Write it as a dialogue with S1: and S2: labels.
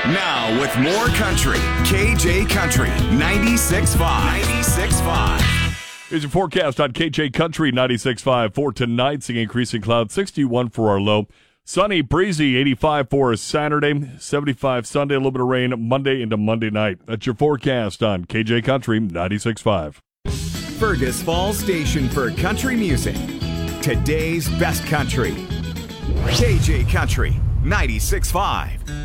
S1: Now with more country, KJ Country 96.5. 96.5.
S2: Here's your forecast on KJ Country 96.5 for tonight. Seeing increasing clouds, 61 for our low. Sunny, breezy, 85 for Saturday, 75 Sunday, a little bit of rain Monday into Monday night. That's your forecast on KJ Country 96.5.
S1: Fergus Falls Station for country music. Today's best country. KJ Country 96.5.